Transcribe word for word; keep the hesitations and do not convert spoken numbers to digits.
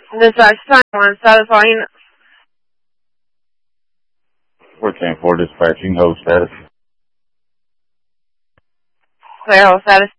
Dispatch time one, status volume. fourteen four dispatching, hold status. Clear, hold status.